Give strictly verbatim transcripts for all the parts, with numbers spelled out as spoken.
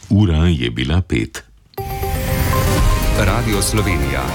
Ura je bila pet. Radio Slovenija.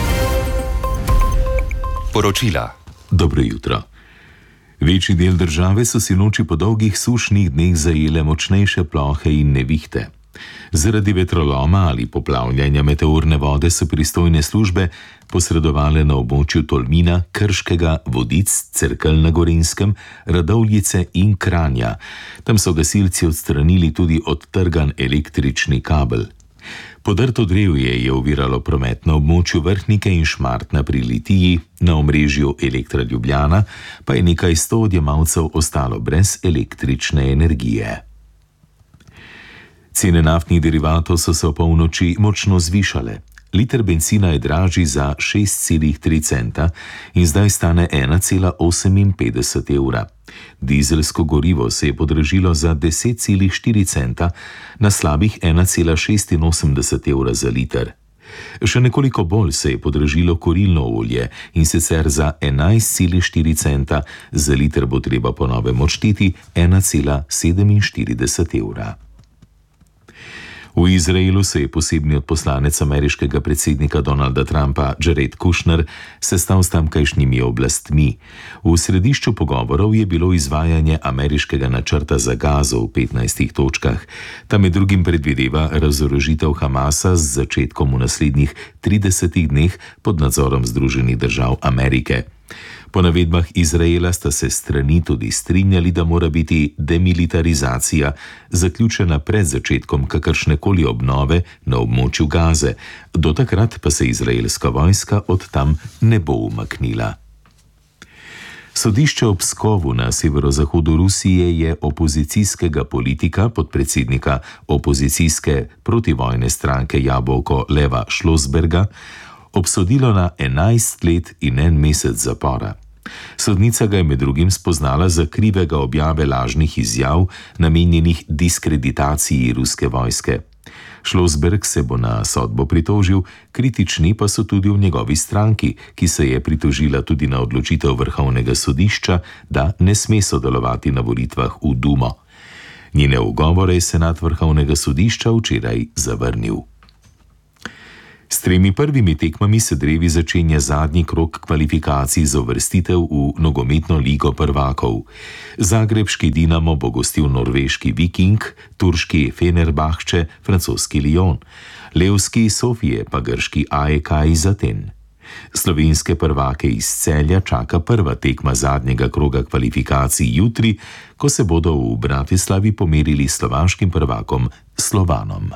Poročila. Dobro jutro. Večji del države so sinoči po dolgih sušnih dneh zajele močnejše plohe in nevihte. Zaradi vetroloma ali poplavljanja meteorne vode so pristojne službe posredovale na območju Tolmina, Krškega, Vodic, Cerkelj na Gorenjskem, Radovljice in Kranja. Tam so gasilci odstranili tudi odtrgan električni kabel. Podrto drevje je oviralo promet na območju Vrhnike in Šmartna pri Litiji, na omrežju Elektra Ljubljana pa je nekaj sto odjemalcev ostalo brez električne energije. Cene naftnih derivatov so se v polnoči močno zvišale. Liter bencina je dražji za šest cela tri centa in zdaj stane ena cela oseminpetdeset evra. Dizelsko gorivo se je podražilo za deset cela štiri centa na slabih ena cela šestinosemdeset evra za liter. Še nekoliko bolj se je podražilo kurilno olje in sicer za enajst cela štiri centa, za liter bo treba po novem odšteti ena cela sedeminštirideset evra. V Izraelu se je posebni odposlanec ameriškega predsednika Donalda Trumpa Jared Kushner sestal s tamkajšnjimi oblastmi. V središču pogovorov je bilo izvajanje ameriškega načrta za Gazo v petnajstih točkah. Ta med drugim predvideva razorožitev Hamasa z začetkom v naslednjih tridesetih dneh pod nadzorom Združenih držav Amerike. Po navedbah Izraela sta se strani tudi strinjali, da mora biti demilitarizacija zaključena pred začetkom kakršnekoli obnove na območju Gaze, do takrat pa se izraelska vojska od tam ne bo umaknila. Sodišče v Pskovu na severozahodu Rusije je opozicijskega politika, podpredsednika opozicijske protivojne stranke Jabolko Leva Šlosberga, obsodilo na enajst let in en mesec zapora. Sodnica ga je med drugim spoznala za krivega objave lažnih izjav, namenjenih diskreditaciji ruske vojske. Šlosberg se bo na sodbo pritožil, kritični pa so tudi v njegovi stranki, ki se je pritožila tudi na odločitev Vrhovnega sodišča, da ne sme sodelovati na volitvah v Dumo. Njene ugovore je senat Vrhovnega sodišča včeraj zavrnil. S tremi prvimi tekmami se drevi začenja zadnji krog kvalifikacij za uvrstitev v nogometno ligo prvakov. Zagrebški Dinamo bo gostil norveški Viking, turški Fenerbahče, francoski Lyon, levski Sofije pa grški A E K iz Aten. Slovenske prvake iz Celja čaka prva tekma zadnjega kroga kvalifikacij jutri, ko se bodo v Bratislavi pomerili s slovaškim prvakom Slovanom.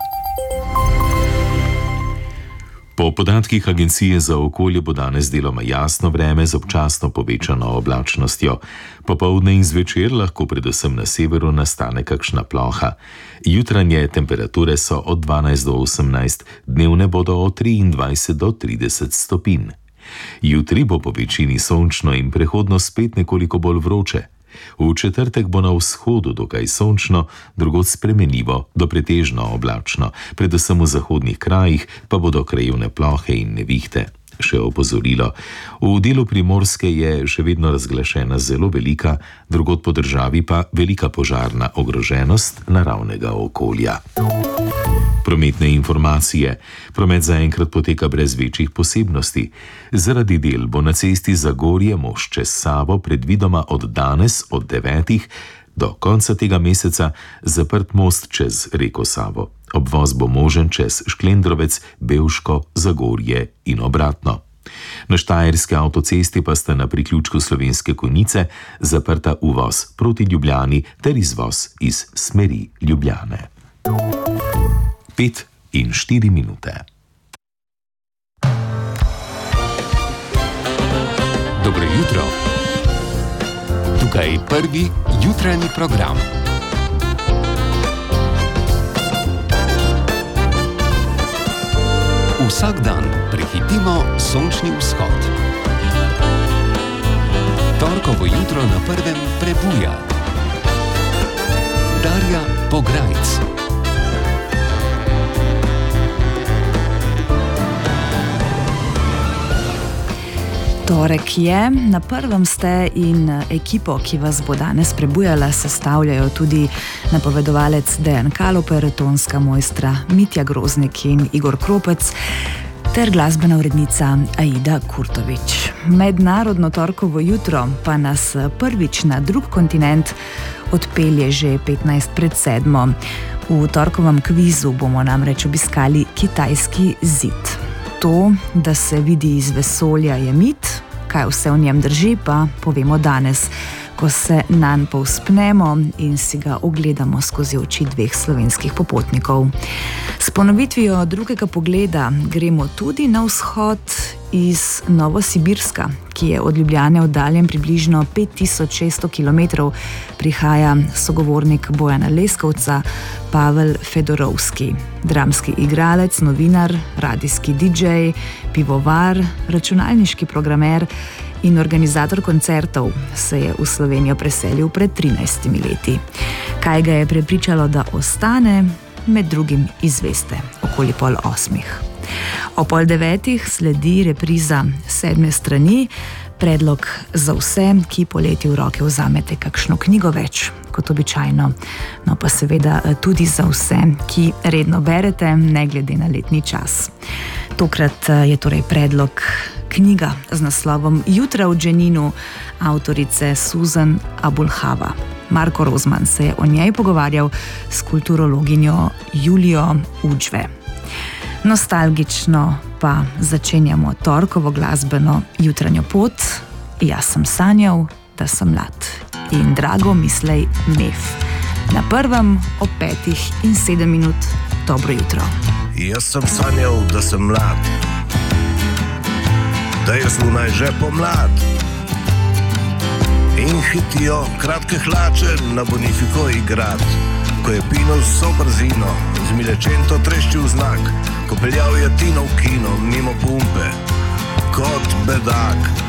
Po podatkih Agencije za okolje bo danes deloma jasno vreme z občasno povečano oblačnostjo. Popoldne in zvečer lahko predvsem na severu nastane kakšna ploha. Jutranje temperature so od dvanajst do osemnajst, dnevne bodo od triindvajset do trideset stopinj. Jutri bo po večini sončno in prehodno spet nekoliko bolj vroče. V četrtek bo na vzhodu dokaj sončno, drugod spremenljivo do pretežno oblačno, predvsem v zahodnih krajih pa bodo krajevne plohe in nevihte. Še opozorilo. V delu Primorske je še vedno razglašena zelo velika, drugod po državi pa velika požarna ogroženost naravnega okolja. Prometne informacije. Promet zaenkrat poteka brez večjih posebnosti. Zaradi del bo na cesti Zagorje-Most čez Savo predvidoma od danes od devetih do konca tega meseca zaprt most čez reko Savo. Obvoz bo možen čez Šklendrovec, Bevško, Zagorje in obratno. Na štajerski avtocesti pa sta na priključku Slovenske Konjice zaprta uvoz proti Ljubljani ter izvoz iz smeri Ljubljane. Pet in štiri minute. Dobro jutro. Tukaj prvi jutranji program. Vsak dan prehitimo sončni vzhod. Torkovo jutro na prvem prebuja. Darja Pograjc. Torek je, na prvem ste in ekipo, ki vas bo danes prebujala, sestavljajo tudi napovedovalec Dejan Kaloper, tonska mojstra Mitja Groznik in Igor Kropec ter glasbena urednica Aida Kurtovič. Mednarodno torkovo jutro pa nas prvič na drug kontinent odpelje že petnajst pred sedmo. V torkovem kvizu bomo namreč obiskali kitajski zid. To, da se vidi iz vesolja, je mit, kaj vse v njem drži, pa povemo danes, ko se nanj povzpnemo in si ga ogledamo skozi oči dveh slovenskih popotnikov. S ponovitvijo drugega pogleda gremo tudi na vzhod iz Novosibirska, ki je od Ljubljane oddaljen približno pet tisoč šeststo kilometrov, prihaja sogovornik Bojana Leskovca, Pavel Fedorovski, dramski igralec, novinar, radijski didžej, pivovar, računalniški programer in organizator koncertov, se je v Slovenijo preselil pred trinajstimi leti. Kaj ga je prepričalo, da ostane, med drugim izveste, okoli pol osmih. O pol devetih sledi repriza sedme strani, predlog za vse, ki poleti v roke vzamete kakšno knjigo več kot običajno, no pa seveda tudi za vse, ki redno berete, ne glede na letni čas. Tokrat je torej predlog knjiga z naslovom Jutra v Dženinu avtorice Susan Abulhava. Marko Rozman se je o njej pogovarjal s kulturologinjo Julijo Udžve. Nostalgično pa začenjamo torkovo glasbeno jutranjo pot. Jaz sem sanjal, da sem mlad. In drago mislej Mef. Na prvem ob petih in sedem minut. Dobro jutro. Jaz sem sanjal, da sem mlad, da je zunaj že pomlad in hitijo kratke hlače na Bonifiko igrat. Ko je Pino z vso brzino z Milečento treščil znak, ko peljal je Tino v kino mimo pumpe kot bedak.